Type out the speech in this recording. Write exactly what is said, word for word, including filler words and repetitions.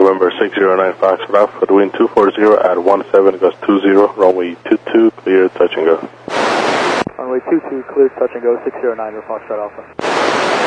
November six zero nine Foxtrot Alpha, wind two forty at one seven, gust two zero, runway two two, clear, touch and go. Runway two two, clear, touch and go, six zero nine Foxtrot Alpha.